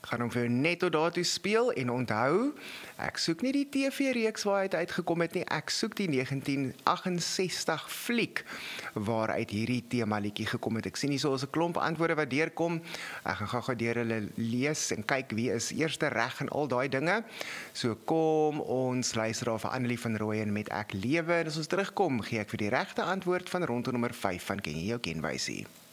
Gaan hom vir jou net tot daartoe speel en onthou, ek soek nie die TV-reeks waar hy uitgekom het nie, ek soek die 1968 fliek waaruit hierdie themaliedjie gekom het. Ek sien hier so 'n klomp antwoorde wat deurkom. Ek gaan gou deur hulle lees en kyk wie is eerste reg en al daai dinge. So kom ons luister af vir Annelie van Rooyen met Ek Lewe en as ons terugkom, gee ek vir die regte antwoord van rondom nommer 5 van Ken jy jou kenwysie.